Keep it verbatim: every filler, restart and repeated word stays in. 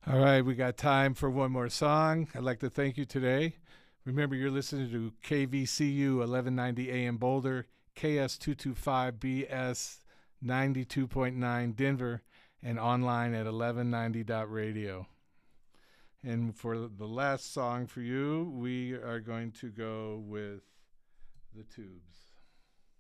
All right, we got time for one more song. I'd like to thank you today. Remember, you're listening to K V C U eleven ninety A M Boulder, K S two twenty-five B S ninety-two point nine Denver, and online at eleven ninety dot radio. And for the last song for you, we are going to go with The Tubes.